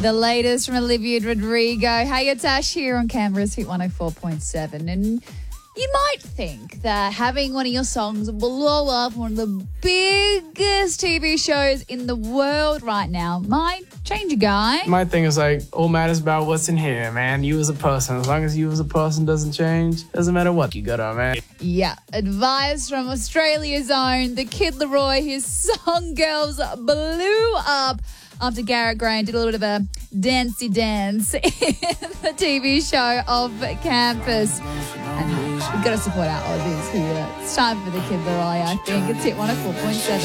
The latest from Olivia Rodrigo. Hey, it's Ash here on Canberra's Hit 104.7. And you might think that having one of your songs blow up one of the biggest TV shows in the world right now might change a guy. My thing is like, all matters about what's in here, man. You as a person. As long as you as a person doesn't change, doesn't matter what you got on, man. Yeah, advice from Australia's own, the Kid Laroi. His song Girls blew up after Garrett Graham did a little bit of a dancey dance in the TV show Off Campus. And we've got to support our Aussies here. It's time for the Kid Laroi, I think. It's Hit 104.7.